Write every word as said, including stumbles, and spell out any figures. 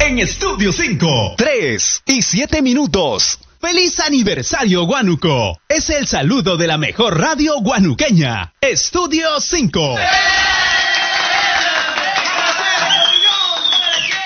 en Estudio cinco. tres y siete minutos. ¡Feliz aniversario, Huánuco! Es el saludo de la mejor radio guanuqueña. Estudio cinco. ¡Eh!